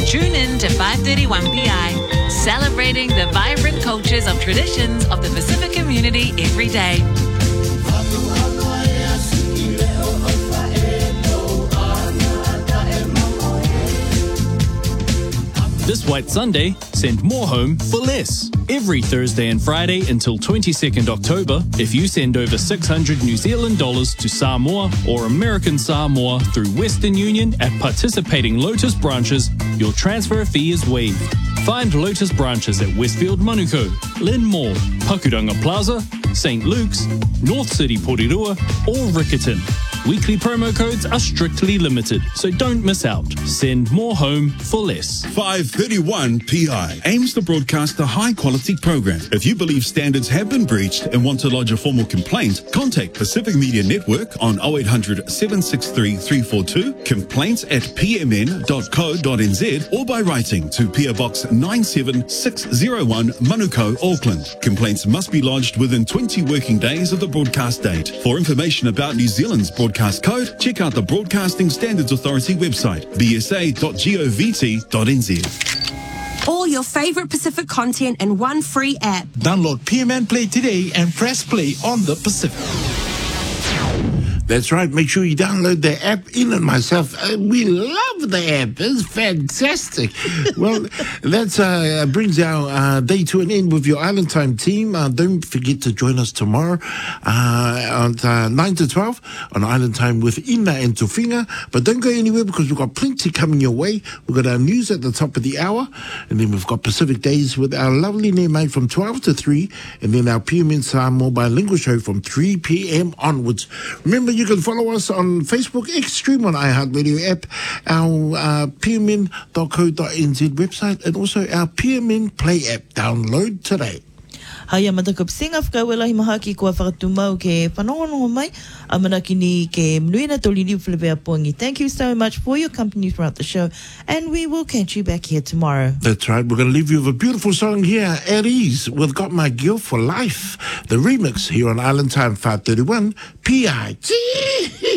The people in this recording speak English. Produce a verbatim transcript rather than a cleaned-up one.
Tune in to five thirty-one P I, celebrating the vibrant cultures of traditions of the Pacific community every day. This White Sunday, send more home for less. Every Thursday and Friday until twenty-second October, if you send over six hundred New Zealand dollars to Samoa or American Samoa through Western Union at participating Lotus branches, your transfer fee is waived. Find Lotus branches at Westfield Manukau, Lynn Mall, Pakuranga Plaza, Saint Luke's, North City Porirua, or Rickerton. Weekly promo codes are strictly limited, so don't miss out. Send more home for less. five thirty-one P I aims to broadcast a high-quality program. If you believe standards have been breached and want to lodge a formal complaint, contact Pacific Media Network on oh eight hundred, seven six three, three four two, complaints at p m n dot co dot n z, or by writing to P O Box nine seven six oh one, Manukau, Auckland. Complaints must be lodged within twenty working days of the broadcast date. For information about New Zealand's broadcast code, check out the Broadcasting Standards Authority website, b s a dot govt dot n z. All your favourite Pacific content in one free app. Download P M N Play today and press play on the Pacific. That's right. Make sure you download the app. In and myself, uh, we love the app. It's fantastic. Well, that uh, brings our uh, day to an end with your Island Time team. Uh, don't forget to join us tomorrow uh, at uh, nine to twelve on Island Time with Ina and Tufinga. But don't go anywhere because we've got plenty coming your way. We've got our news at the top of the hour. And then we've got Pacific Days with our lovely name mate from twelve to three. And then our P M N Samoa bilingual show from three p.m. onwards. Remember, you can follow us on Facebook, X Stream on iHeartRadio app, our uh, p m n dot co dot n z website, and also our P M N Play app. Download today. Haia matakop singa whakauela hi maha ki kua whakatumau ke whanongonongo mai a manaki ni ke mnuina tolini whalewea poingi. Thank you so much for your company throughout the show, and we will catch you back here tomorrow. That's right. We're going to leave you with a beautiful song here at ease with Got My Girl for Life. The remix here on Island Time five thirty-one P I.